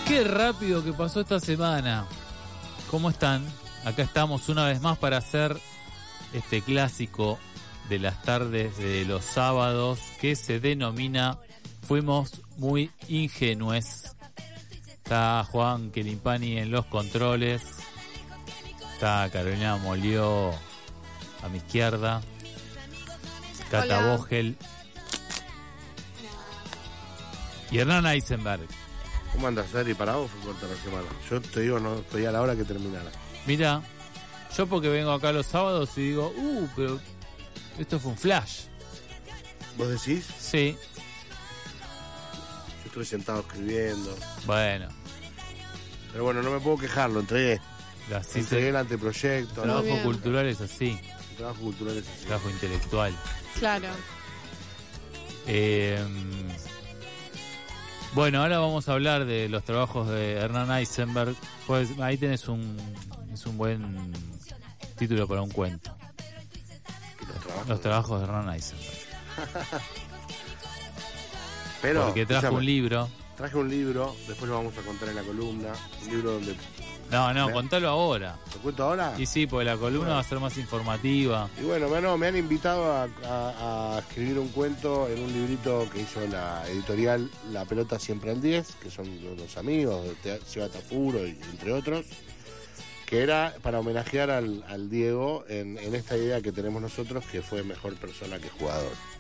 Qué rápido que pasó esta semana. ¿Cómo están? Acá estamos una vez más para hacer este clásico de las tardes de los sábados que se denomina Fuimos muy ingenues. Está Juan Quelimpani en los controles. Está Carolina Molió a mi izquierda. Cata Hola. Vogel. Y Hernán Eisenberg. ¿Cómo andas, Ari? Para vos fue corta la semana. Yo te digo, no estoy a la hora que terminara. Mira, yo porque vengo acá los sábados y digo, pero esto fue un flash. ¿Vos decís? Sí, Yo estuve sentado escribiendo. bueno, Pero bueno, no me puedo quejar, lo entregué. así Entregué el se... anteproyecto, Trabajo bien. cultural es así, el trabajo cultural es así. trabajo intelectual. Claro. Bueno, ahora vamos a hablar de los trabajos de Hernán Eisenberg. Pues ahí tenés es un buen título para un cuento. Los trabajos de Hernán Eisenberg. Pero, Porque trajo escúchame, un libro. traje un libro, después lo vamos a contar en la columna. Un libro donde... No, contalo ahora. ¿Lo cuento ahora? Y sí, porque la columna va a ser más informativa. Y bueno, me han invitado a escribir un cuento en un librito que hizo la editorial La Pelota Siempre al 10, que son los amigos de Seba Tafuro y entre otros, que era para homenajear al Diego en esta idea que tenemos nosotros, que fue mejor persona que jugador.